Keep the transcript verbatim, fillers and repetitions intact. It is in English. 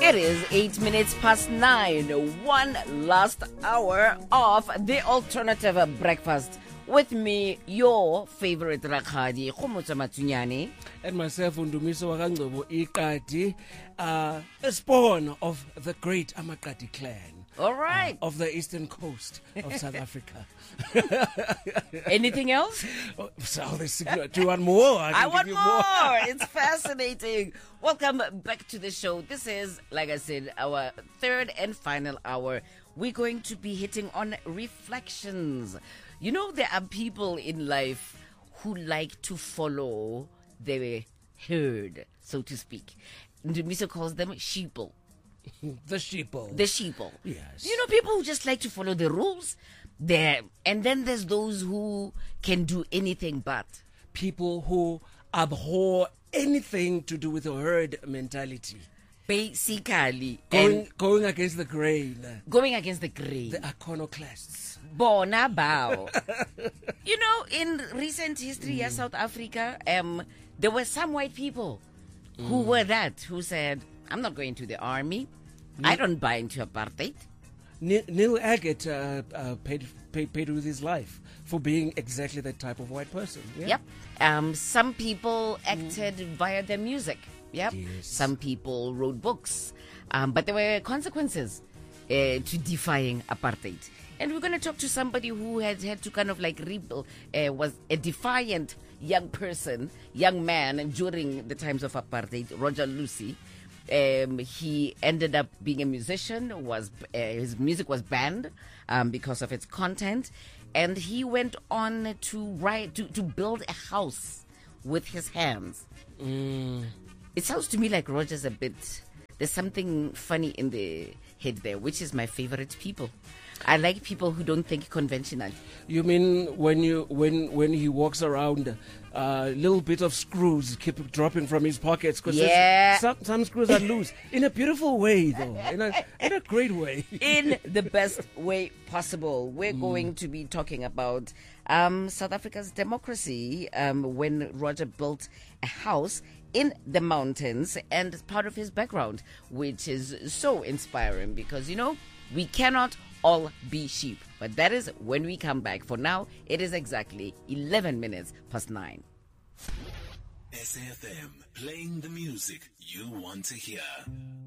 It is eight minutes past nine, one last hour of the alternative breakfast. With me, your favorite Rakhadi, Khomotsa Matunyane. And myself, Undumiso Wakangcobo Iqadi, uh, a spawn of the great Amakati clan. All right. Uh, of the eastern coast of South Africa. Anything else? Oh, so this, do you want more? I, I want more. more. It's fascinating. Welcome back to the show. This is, like I said, our third and final hour. We're going to be hitting on reflections. You know, there are people in life who like to follow their herd, so to speak. Ndumiso calls them sheeple. The sheeple. The sheeple. Yes. You know, people who just like to follow the rules. There, and then there's those who can do anything but. People who abhor anything to do with the herd mentality. Basically. Going, going against the grain. Going against the grain. The iconoclasts. Bona bao. You know, in recent history mm. of South Africa, um, there were some white people mm. who were that, who said, I'm not going to the army. Mm. I don't buy into apartheid. Neil Agate uh, uh, paid, paid paid with his life for being exactly that type of white person. Yeah? Yep. Um, some people acted mm. via their music. Yep. Yes. Some people wrote books. Um, but there were consequences uh, to defying apartheid. And we're going to talk to somebody who had had to kind of like rebuild, uh, was a defiant young person, young man during the times of apartheid, Roger Lucey. Um, he ended up being a musician. Was uh, his music was banned um, because of its content, and he went on to write to, to build a house with his hands. Mm. It sounds to me like Roger's a bit. There's something funny in the head there, which is my favorite people. I like people who don't think conventional. You mean when you when when he walks around, a uh, little bit of screws keep dropping from his pockets because yeah. some some screws are loose in a beautiful way, though, in a in a great way, in the best way possible. We're mm. going to be talking about um, South Africa's democracy um, when Roger built a house in the mountains, and part of his background, which is so inspiring because, you know, we cannot all be sheep. But that is when we come back. For now, it is exactly eleven minutes past nine. S A F M, playing the music you want to hear.